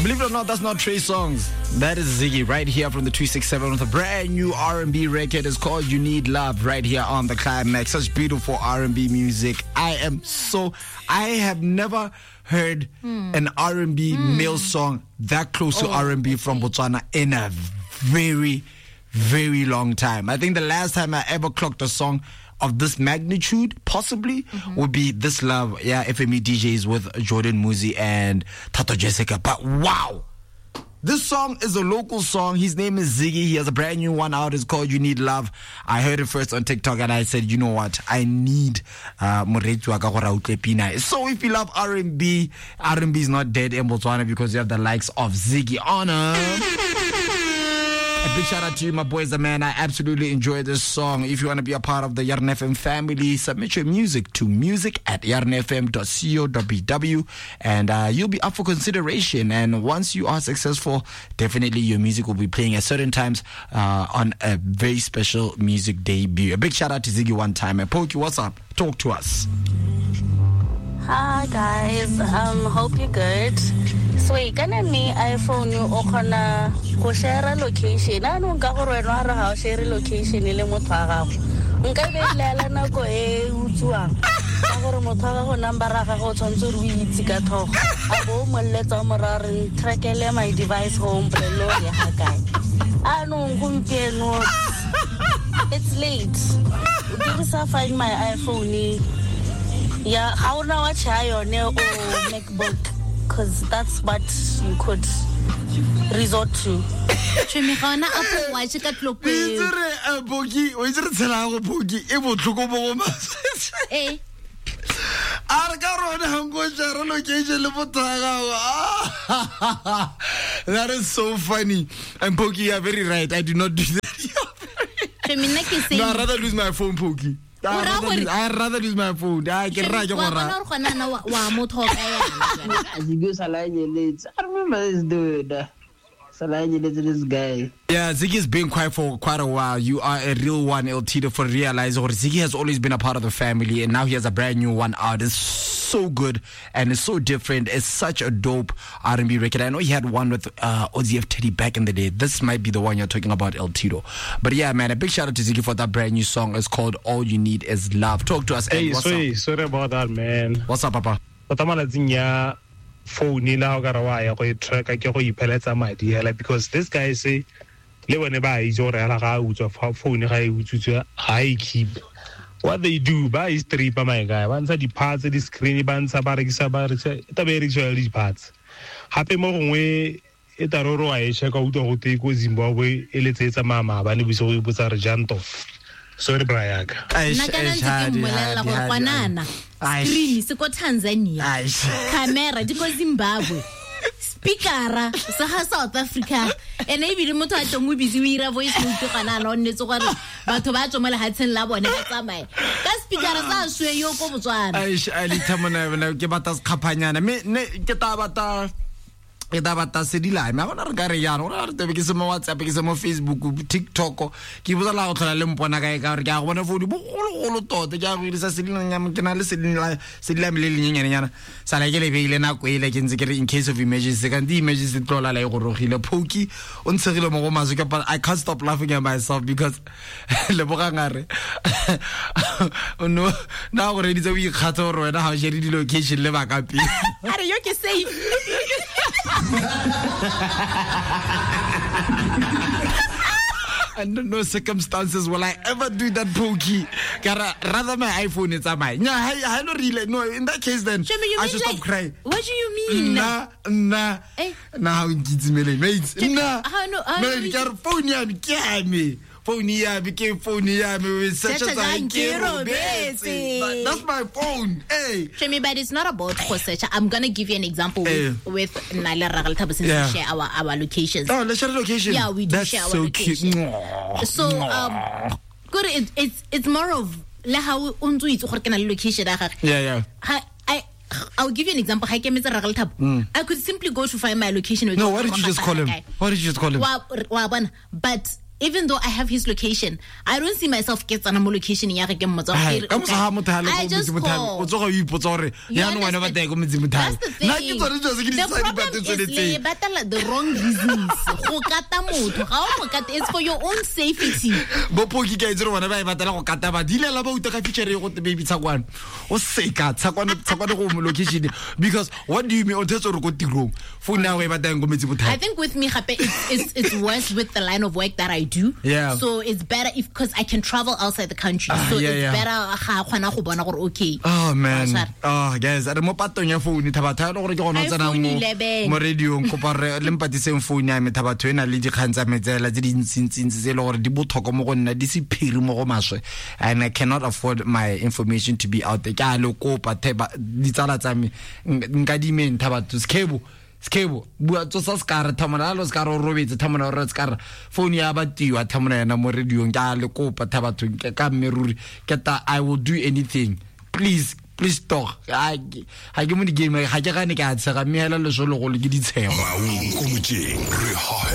Believe it or not, that's not Trey Songz. That is Ziggy right here from the 267 with a brand new R&B record. It's called You Need Love right here on the Climax. Such beautiful R&B music. I have never heard an R&B male song that close to R&B from Botswana in a very, very long time. I think the last time I ever clocked a song of this magnitude, possibly, would be This Love, FME DJs with Jordan Muzi and Tato Jessica. But wow! This song is a local song. His name is Ziggy. He has a brand new one out. It's called You Need Love. I heard it first on TikTok and I said, you know what? I need Moretu Akagora Utlepina. So if you love R&B, R&B is not dead in Botswana because you have the likes of Ziggy Honor. A big shout out to you, my boys, the man. I absolutely enjoy this song. If you want to be a part of the Yarn FM family, submit your music to music@yarnfm.co.bw and you'll be up for consideration. And once you are successful, definitely your music will be playing at certain times on a very special music debut. A big shout out to Ziggy one time. And Pokey, what's up? Talk to us. Hi guys, hope you're good. So kana me iPhone o khona go share location anu nka go rena ra ha share location le motho ga gago nka be lela nako e utsuang ga gore motho ga go number ra ga go tshwantse re itse ka thogo a bo molletsa morare trackele my device home lo le ha kae anu ngumpieno it's late did find my iPhone. Yeah, I don't know what your MacBook, because that's what you could resort to. Chemikana Apple Watch ka tloko. Bogi, o itse re tshela go bogi e botlhoko bo ma. Eh. That is so funny. And Pokey, you are very right. I do not do that. No, I'd rather lose my phone, Pokey. I'd rather lose my phone. I remember this dude. This guy. Yeah, Ziggy's been quiet for quite a while. You are a real one, El Tito, for realizing Ziggy has always been a part of the family, and now he has a brand new one out. It's so good and it's so different. It's such a dope R&B record. I know he had one with OZF Teddy back in the day. This might be the one you're talking about, El Tito. But yeah, man, a big shout out to Ziggy for that brand new song. It's called All You Need Is Love. Talk to us. Hey, sorry about that, man. What's up, Papa? Phone la ga rawa ya go track ke go ipeletsa madi hela because this guy say le bone ba ijo re la ga utswa phone ga e utswa high keep what they do ba is strip my guy ba ntsha di parts di screen ba ntsha ba rekisa ba re ta be rekisa di parts hape mo gongwe e taroro a e cheka utwa go te ko Zimbabwe e letsetsa mama ba ne biso go botsa re janto sorry brayaka screen se ko Tanzania camera di ko Zimbabwe speaker sa ha South Africa ene e bile motho a tong busy o ira voice note kana no nnetse gore batho ba tsomela hatseng la bone ba tsamaye ka speaker sa swe yo ko Botswana ali thamona ke bata skhaphanyana me ne ke tabata e da bata sedila me bona re ka re yana ona re tebe ke se mo WhatsApp ke se mo Facebook TikTok ke botsa la go tlhola le mpona kae ka re ke a go bona phone bo go tota ke a go irisa sedila nyama ke na le sedila me le lenyenyana sa la ke le beile na go ile ke ntse ke re in case of emergency ka ndi emergency tlola la e go rogile Pokey o ntshegile mo go maso ke but I can't stop laughing at myself because le boga ngare no na go re ditse o ikgatsa go rena ha o share di location le ba ka pi are you okay safe Under no circumstances will I ever do that, Pokey. Rather my iPhone is mine. I don't really. No, in that case then I should stop crying. What do you mean? Nah. Now it's me, mates. Nah. Man, you got phone ya me. Phone ya became phone ya me with such as I care. That's my phone. Hey. Shemi, but it's not about Khosecha. I'm gonna give you an example with Naila Ragaltaba since we share our locations. Oh, let's share the location. Yeah, we do share our location. So good. It's more of how unzu it's location. Yeah. I'll give you an example. I could simply go to find my location. No, what did you just call him? What did you just call him? But even though I have his location, I don't see myself get on a location in Yaka Gamma. I just call. That's the thing. The problem is the wrong reasons. It's for your own safety. Because what do you mean? I think with me, it's worse with the line of work that I do. Yeah. So it's better because I can travel outside the country. So it's better. Okay. Oh man. Oh guys, I don't know phone mo radio kopare le mpatiseng phone ya me thabatho ena le dikgantsa metsela tse di ntsintsintsi tse le gore di botlhoko mo go nna di se phiri mo go maswe, and I cannot afford my information to be out there. Ka le kopa theba ditsala tsa me nka di men thabatho skebo bua tsosa skara thamana lo skara robetse thamana re skara phone ya batiwa thamana yana mo radio ka le kopa thabatho ka meruri keta I will do anything. Please talk. I give me the game. I can't get it. I can't get it.